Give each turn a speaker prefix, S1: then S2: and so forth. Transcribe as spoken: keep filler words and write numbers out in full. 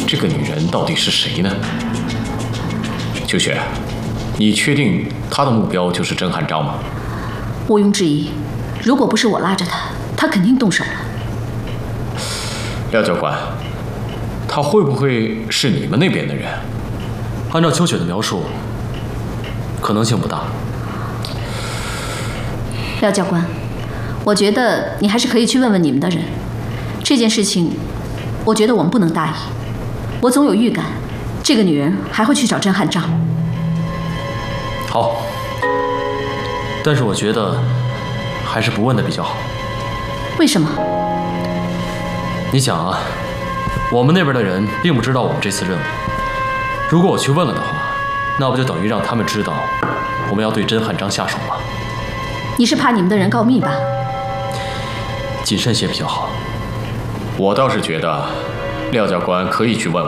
S1: 这个女人到底是谁呢？秋雪，你确定她的目标就是甄汉章吗？
S2: 毋庸置疑，如果不是我拉着她，她肯定动手了。
S1: 廖教官，她会不会是你们那边的人？
S3: 按照秋雪的描述，可能性不大。
S2: 廖教官，我觉得你还是可以去问问你们的人。这件事情，我觉得我们不能大意。我总有预感，这个女人还会去找甄汉章。
S3: 好，但是我觉得还是不问的比较好。
S2: 为什么？
S3: 你想啊，我们那边的人并不知道我们这次任务。如果我去问了的话，那不就等于让他们知道我们要对甄汉章下手吗？
S2: 你是怕你们的人告密吧？
S3: 谨慎些比较好。
S1: 我倒是觉得廖教官可以去问问。